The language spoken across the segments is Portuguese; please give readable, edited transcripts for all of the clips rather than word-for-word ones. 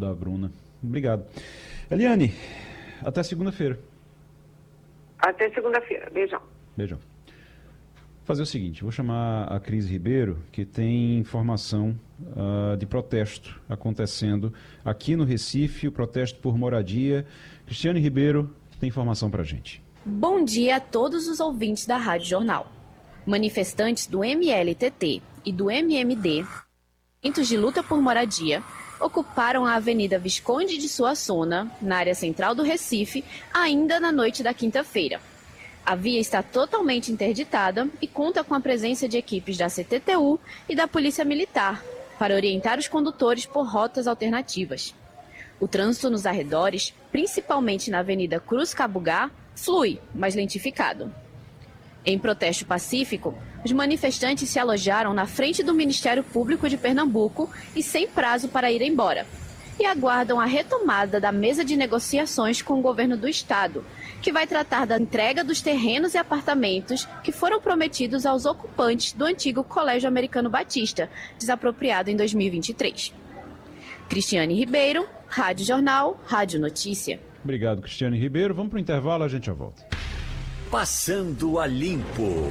da Bruna. Obrigado. Eliane, até segunda-feira. Até segunda-feira. Beijão. Beijão. Vou fazer o seguinte, vou chamar a Cris Ribeiro, que tem informação de protesto acontecendo aqui no Recife, o protesto por moradia. Cristiane Ribeiro tem informação para a gente. Bom dia a todos os ouvintes da Rádio Jornal. Manifestantes do MLTT e do MMD, movimentos de luta por moradia, ocuparam a Avenida Visconde de Suassuna, na área central do Recife, ainda na noite da quinta-feira. A via está totalmente interditada e conta com a presença de equipes da CTTU e da Polícia Militar para orientar os condutores por rotas alternativas. O trânsito nos arredores, principalmente na Avenida Cruz Cabugá, flui, mas lentificado. Em protesto pacífico, os manifestantes se alojaram na frente do Ministério Público de Pernambuco e sem prazo para ir embora. E aguardam a retomada da mesa de negociações com o governo do estado, que vai tratar da entrega dos terrenos e apartamentos que foram prometidos aos ocupantes do antigo Colégio Americano Batista, desapropriado em 2023. Cristiane Ribeiro, Rádio Jornal, Rádio Notícia. Obrigado, Cristiane Ribeiro. Vamos para o intervalo, a gente já volta. Passando a Limpo.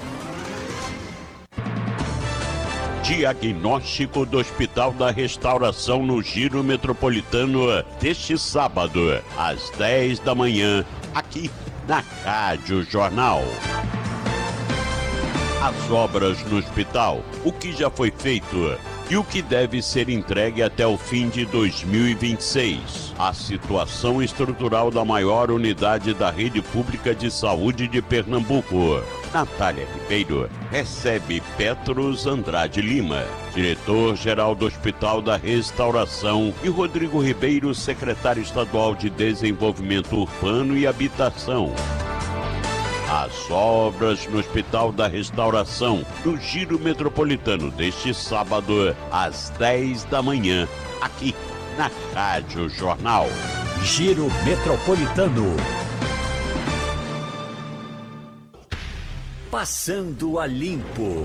Diagnóstico do Hospital da Restauração no Giro Metropolitano deste sábado, às 10 da manhã, aqui na Rádio Jornal. As obras no hospital, o que já foi feito e o que deve ser entregue até o fim de 2026. A situação estrutural da maior unidade da rede pública de saúde de Pernambuco. Natália Ribeiro recebe Petros Andrade Lima, diretor-geral do Hospital da Restauração, e Rodrigo Ribeiro, secretário estadual de Desenvolvimento Urbano e Habitação. As obras no Hospital da Restauração, no Giro Metropolitano, deste sábado, às 10 da manhã, aqui na Rádio Jornal. Giro Metropolitano. Passando a Limpo.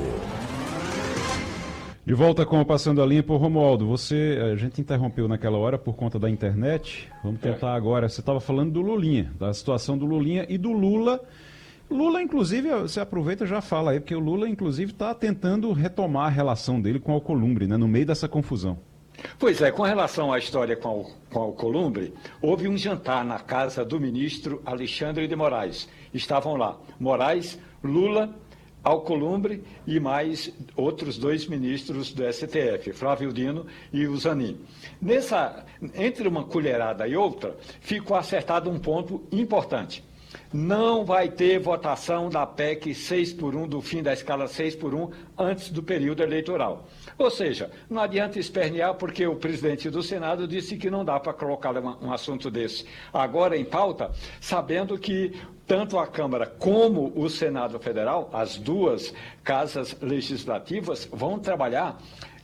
De volta com o Passando a Limpo. Romualdo, a gente interrompeu naquela hora por conta da internet. Vamos tentar agora. Você estava falando do Lulinha, da situação do Lulinha e do Lula. Lula, inclusive, você aproveita e já fala aí, porque o Lula, inclusive, está tentando retomar a relação dele com o Alcolumbre, né, no meio dessa confusão. Pois é, com relação à história com o Alcolumbre, houve um jantar na casa do ministro Alexandre de Moraes. Estavam lá Moraes, Lula, Alcolumbre e mais outros dois ministros do STF, Flávio Dino e o Zanin. Entre uma colherada e outra, ficou acertado um ponto importante. Não vai ter votação da PEC 6x1, do fim da escala 6x1, antes do período eleitoral. Ou seja, não adianta espernear, porque o presidente do Senado disse que não dá para colocar um assunto desse agora em pauta, sabendo que tanto a Câmara como o Senado Federal, as duas casas legislativas, vão trabalhar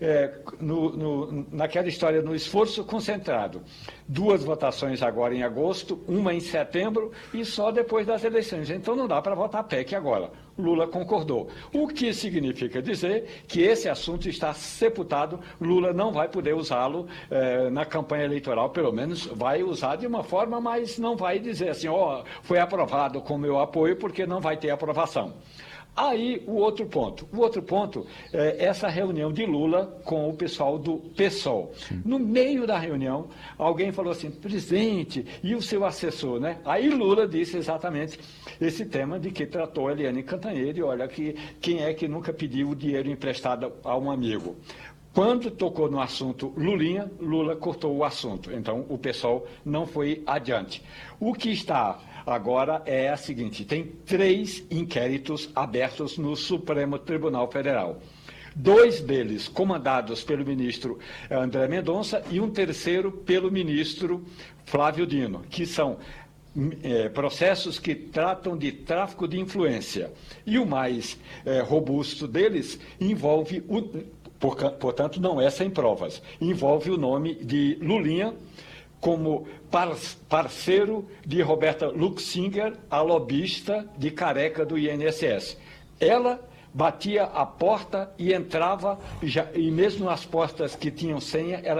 naquela história, no esforço concentrado. 2 votações agora em agosto, uma em setembro e só depois das eleições. Então não dá para votar PEC agora. Lula concordou. O que significa dizer que esse assunto está sepultado, Lula não vai poder usá-lo na campanha eleitoral, pelo menos vai usar de uma forma, mas não vai dizer assim, foi aprovado com meu apoio, porque não vai ter aprovação. Aí, o outro ponto é essa reunião de Lula com o pessoal do PSOL. Sim. No meio da reunião, alguém falou assim, presidente, e o seu assessor, né? Aí Lula disse exatamente esse tema de que tratou a Eliane Cantanhede, olha, quem é que nunca pediu dinheiro emprestado a um amigo? Quando tocou no assunto Lulinha, Lula cortou o assunto. Então, o PSOL não foi adiante. O que está agora é a seguinte, tem 3 inquéritos abertos no Supremo Tribunal Federal. 2 deles comandados pelo ministro André Mendonça e um terceiro pelo ministro Flávio Dino, que são processos que tratam de tráfico de influência. E o mais robusto deles envolve, portanto não é sem provas, envolve o nome de Lulinha como parceiro de Roberta Luxinger, a lobista de Careca do INSS. Ela batia a porta e entrava, e mesmo nas portas que tinham senha, ela